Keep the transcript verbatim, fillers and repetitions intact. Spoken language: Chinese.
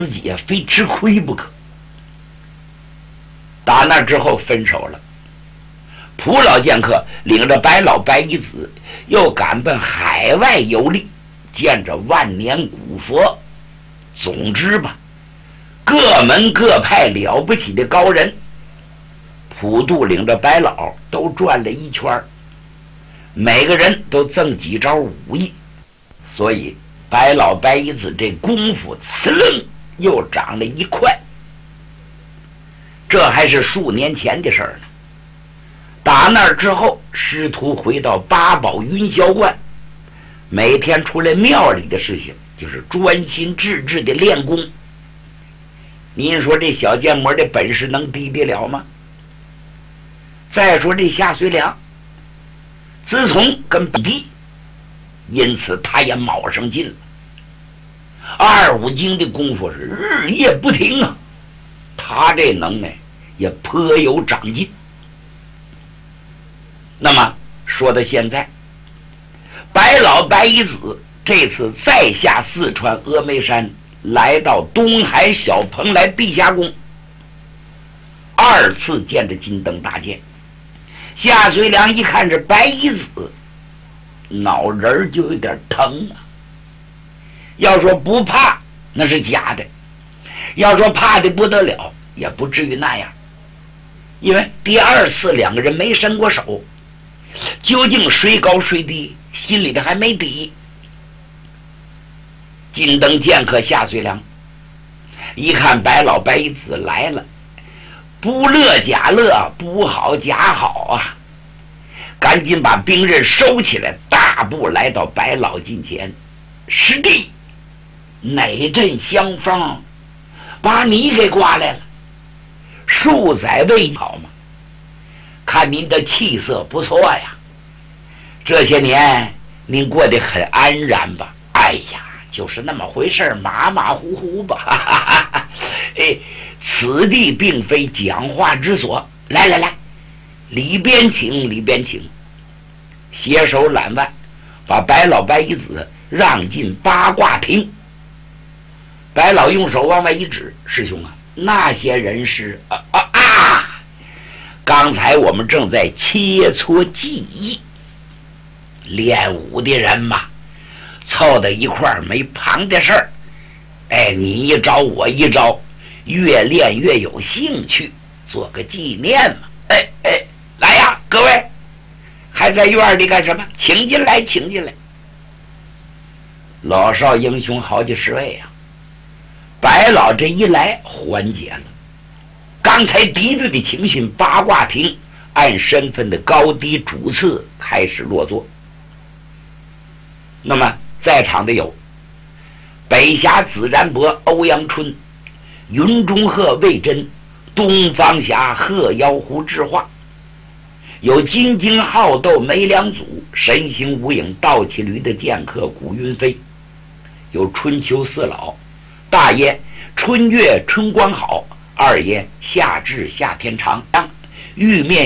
自己也非吃亏不可。打那之后分手了，蒲老剑客领着白老白衣子又赶奔海外游历，见着万年古佛。总之吧，各门各派了不起的高人，普渡领着白老都转了一圈，每个人都赠几招武艺，所以白老白衣子这功夫呲楞又长了一块。这还是数年前的事儿呢。打那儿之后，师徒回到八宝云霄观，每天除了庙里的事情，就是专心致志的练功。您说这小剑魔的本事能低得了吗？再说这夏遂良，自从跟比比，因此他也卯上劲了。二五经的功夫是日夜不停啊，他这能耐也颇有长进。那么说到现在，白老白衣子这次再下四川峨眉山，来到东海小蓬莱碧霞宫，二次见着金灯大剑。夏遂良一看这白衣子，脑仁就有点疼啊。要说不怕那是假的，要说怕的不得了也不至于那样，因为第二次两个人没伸过手，究竟谁高谁低心里的还没底。金灯剑客夏遂良一看白老白衣子来了，不乐假乐，不好假好啊，赶紧把兵刃收起来，大步来到白老近前。师弟，哪阵香风把你给刮来了？数载未好吗？看您的气色不错呀，这些年您过得很安然吧？哎呀，就是那么回事，马马虎虎吧。哈哈哈哈。哎，此地并非讲话之所，来来来，里边请，里边请。携手揽腕，把白老白衣子让进八卦亭。白老用手往外一指，师兄啊，那些人是啊啊啊！刚才我们正在切磋技艺，练武的人嘛，凑到一块儿没旁的事儿。哎，你一招我一招，越练越有兴趣，做个纪念嘛。哎哎，来呀，各位，还在院里干什么？请进来，请进来。老少英雄好几十位啊！白老这一来缓解了刚才敌对的情绪，八卦亭按身份的高低主次开始落座。那么在场的有北峡紫然伯、欧阳春、云中鹤魏真、东方侠鹤妖狐智化，有金睛好斗梅良祖、神行无影倒骑驴的剑客古云飞，有春秋四老，大爷春月春光好，二爷夏至夏天长，玉面